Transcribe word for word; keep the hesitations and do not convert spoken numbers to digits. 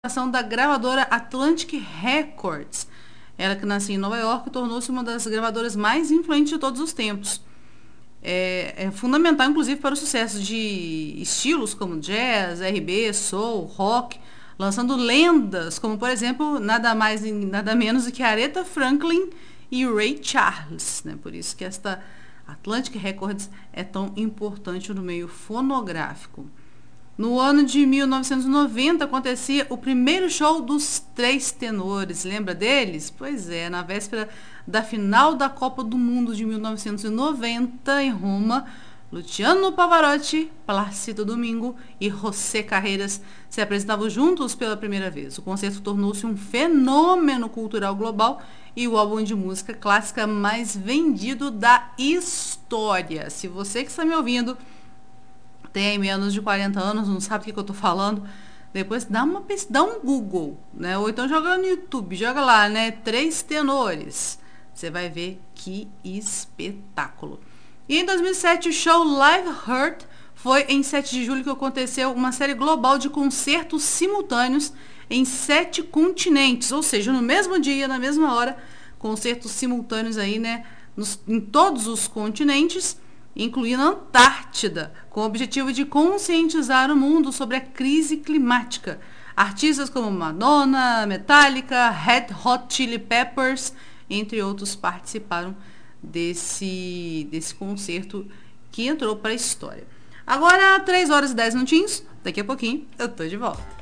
Da gravadora Atlantic Records. Ela, que nasceu em Nova York, tornou-se uma das gravadoras mais influentes de todos os tempos. É, é fundamental, inclusive, para o sucesso de estilos como jazz, R B, soul, rock, lançando lendas como, por exemplo, nada mais e nada menos do que Aretha Franklin e Ray Charles, né? Por isso que esta Atlantic Records é tão importante no meio fonográfico. No ano de mil novecentos e noventa acontecia o primeiro show dos Três Tenores, lembra deles? Pois é, na véspera da final da Copa do Mundo de mil novecentos e noventa em Roma, Luciano Pavarotti, Plácido Domingo e José Carreras se apresentavam juntos pela primeira vez. O concerto tornou-se um fenômeno cultural global e o álbum de música clássica mais vendido da história. Se você que está me ouvindo tem menos de quarenta anos, não sabe o que, que eu tô falando, depois dá, uma, dá um Google, né? Ou então joga no YouTube, joga lá, né? Três Tenores. Você vai ver que espetáculo. E em dois mil e sete, o show Live Earth foi em sete de julho que aconteceu uma série global de concertos simultâneos em sete continentes, ou seja, no mesmo dia, na mesma hora, concertos simultâneos aí, né? Nos, em todos os continentes, incluindo a Antártida, com o objetivo de conscientizar o mundo sobre a crise climática. Artistas como Madonna, Metallica, Red Hot Chili Peppers, entre outros, participaram desse, desse concerto que entrou para a história. Agora, três horas e dez minutinhos, daqui a pouquinho eu tô de volta.